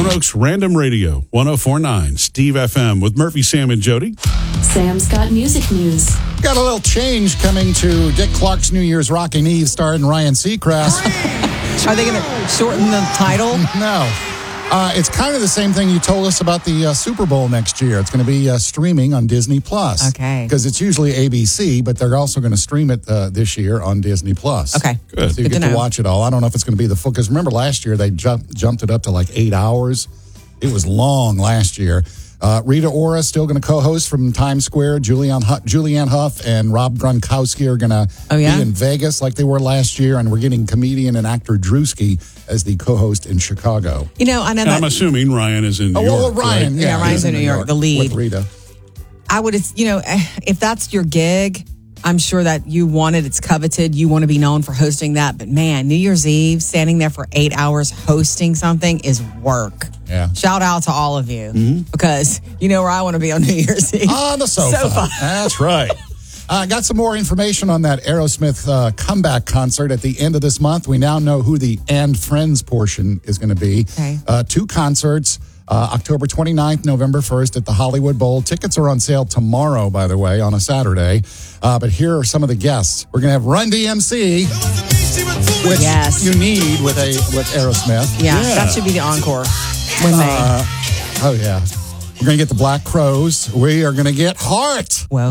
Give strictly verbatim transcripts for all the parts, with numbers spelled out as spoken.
Roanoke's Random Radio, one oh four point nine, Steve F M with Murphy, Sam, and Jody. Sam's got music news. Got a little change coming to Dick Clark's New Year's Rockin' Eve starring Ryan Seacrest. Are they going to shorten the title? No. Uh, it's kind of the same thing you told us about the uh, Super Bowl next year. It's going to be uh, streaming on Disney Plus. Okay. Because it's usually A B C, but they're also going to stream it uh, this year on Disney Plus. Okay. Good. So you Good get to to, know. watch it all. I don't know if it's going to be the full, because remember last year they jumped, jumped it up to like eight hours. It was long last year. Uh, Rita Ora still going to co-host from Times Square. Julianne Huff, Julianne Huff and Rob Gronkowski are going to Oh, yeah? be in Vegas like they were last year, and we're getting comedian and actor Drewski as the co-host in Chicago. You know, I know And that. I'm assuming Ryan is in New Oh, York. well, Ryan, right? yeah, Yeah, Ryan's he's in New York, the lead. with Rita. I would, you know, if that's your gig, I'm sure that you want it. It's coveted. You want to be known for hosting that. But man, New Year's Eve, standing there for eight hours hosting something is work. Yeah. Shout out to all of you Mm-hmm. because you know where I want to be on New Year's Eve. On the sofa. Sofa. That's right. I uh, got some more information on that Aerosmith uh, comeback concert at the end of this month. We now know who the And Friends portion is going to be. Okay. Uh, two concerts, uh, October twenty-ninth, November first at the Hollywood Bowl. Tickets are on sale tomorrow, by the way, on a Saturday. Uh, but here are some of the guests. We're going to have Run D M C, which Yes. you need with a with Aerosmith. Yeah, Yeah. that should be the encore when they. Uh, oh, yeah. We're going to get the Black Crowes. We are going to get Heart. Whoa.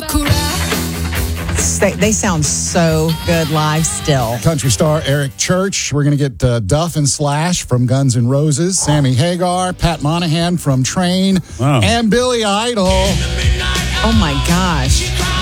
They, they sound so good live still. Country star Eric Church. We're going to get uh, Duff and Slash from Guns N' Roses, Sammy Hagar, Pat Monahan from Train, Wow. and Billy Idol. Oh my gosh.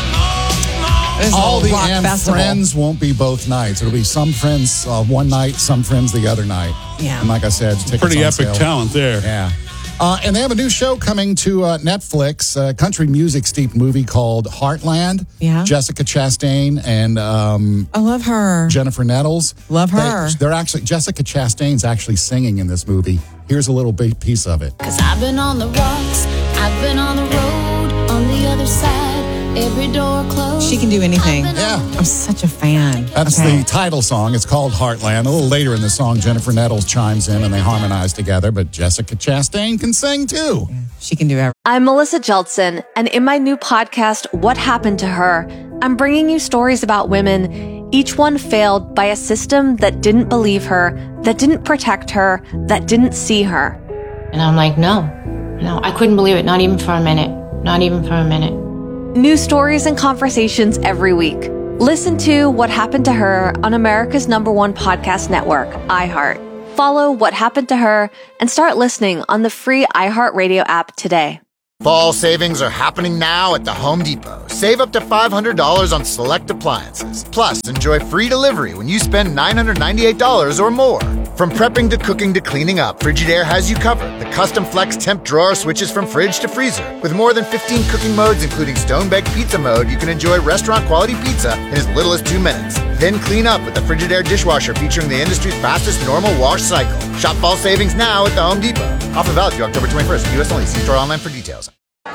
This is a All the rock and festival. friends won't be both nights. It'll be some friends uh, one night, some friends the other night. Yeah. And like I said, tickets Pretty on epic sale. talent there. Yeah. Uh, and they have a new show coming to uh, Netflix, a country music steeped movie called Heartland. Yeah. Jessica Chastain and um, I love her. Jennifer Nettles. Love her. They, they're actually, Jessica Chastain's actually singing in this movie. Here's a little big piece of it. Cause I've been on the rocks, I've been on the road, on the other side, every door closed. She can do anything. Yeah. I'm such a fan. That's Okay. the title song. It's called Heartland. A little later in the song, Jennifer Nettles chimes in and they harmonize together, but Jessica Chastain can sing too. She can do everything. I'm Melissa Jeltsin, and in my new podcast, What Happened to Her, I'm bringing you stories about women, each one failed by a system that didn't believe her, that didn't protect her, that didn't see her. And I'm like, no, no, I couldn't believe it. Not even for a minute. Not even for a minute. New stories and conversations every week. Listen to What Happened to Her on America's number one podcast network, iHeart. Follow What Happened to Her and start listening on the free iHeartRadio app today. Fall savings are happening now at the Home Depot. Save up to five hundred dollars on select appliances. Plus, enjoy free delivery when you spend nine hundred ninety-eight dollars or more. From prepping to cooking to cleaning up, Frigidaire has you covered. The custom flex temp drawer switches from fridge to freezer. With more than fifteen cooking modes, including stone-baked pizza mode, you can enjoy restaurant-quality pizza in as little as two minutes. Then clean up with the Frigidaire dishwasher featuring the industry's fastest normal wash cycle. Shop fall savings now at the Home Depot. Offer valid through October twenty-first. U S only. See store online for details.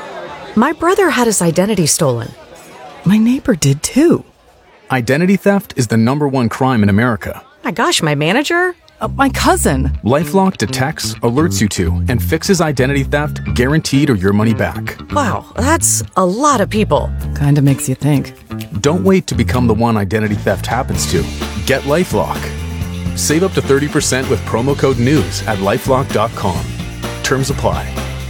My brother had his identity stolen. My neighbor did too. Identity theft is the number one crime in America. My gosh, my manager? Uh, my cousin. LifeLock detects, alerts you to, and fixes identity theft guaranteed or your money back. Wow, that's a lot of people. Kinda makes you think. Don't wait to become the one identity theft happens to. Get LifeLock. Save up to thirty percent with promo code NEWS at lifelock dot com. Terms apply.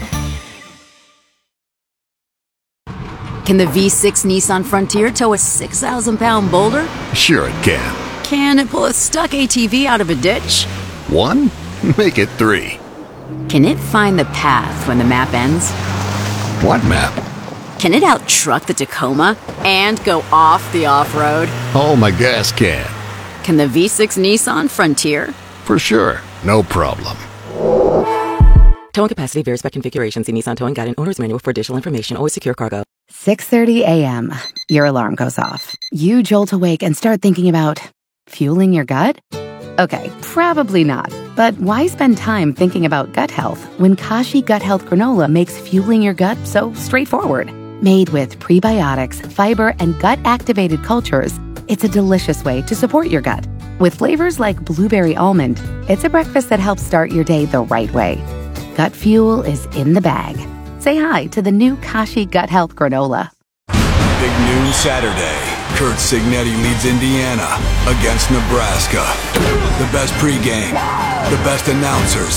Can the V six Nissan Frontier tow a six thousand pound boulder? Sure it can. Can it pull a stuck A T V out of a ditch? One? Make it three. Can it find the path when the map ends? What map? Can it out-truck the Tacoma and go off the off-road? Oh, my gas can. Can the V six Nissan Frontier? For sure. No problem. Towing capacity varies by configuration. See Nissan Towing Guide and Owner's Manual for additional information. Always secure cargo. six thirty a.m. Your alarm goes off. You jolt awake and start thinking about fueling your gut? Okay, probably not. But why spend time thinking about gut health when Kashi Gut Health Granola makes fueling your gut so straightforward? Made with prebiotics, fiber, and gut-activated cultures, it's a delicious way to support your gut. With flavors like blueberry almond, it's a breakfast that helps start your day the right way. gut fuel is in the bag. Say hi to the new Kashi Gut Health Granola. Big noon Saturday. Kurt Signetti leads Indiana against Nebraska. The best pregame, the best announcers.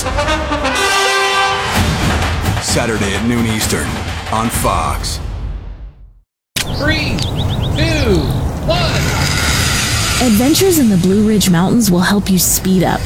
Saturday at noon Eastern on Fox. Three, two, one. Adventures in the Blue Ridge Mountains will help you speed up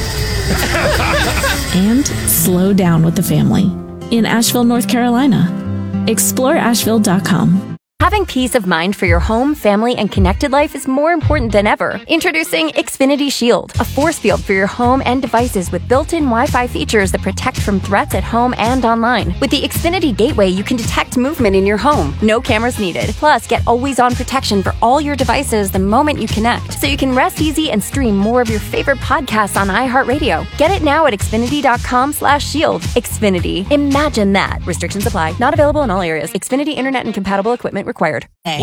and slow down with the family in Asheville, North Carolina. explore asheville dot com. Having peace of mind for your home, family, and connected life is more important than ever. Introducing Xfinity Shield, a force field for your home and devices with built-in Wi-Fi features that protect from threats at home and online. With the Xfinity Gateway, you can detect movement in your home. No cameras needed. Plus, get always-on protection for all your devices the moment you connect, so you can rest easy and stream more of your favorite podcasts on iHeartRadio. Get it now at xfinity dot com slash shield. Xfinity. Imagine that. Restrictions apply. Not available in all areas. Xfinity Internet and compatible equipment required.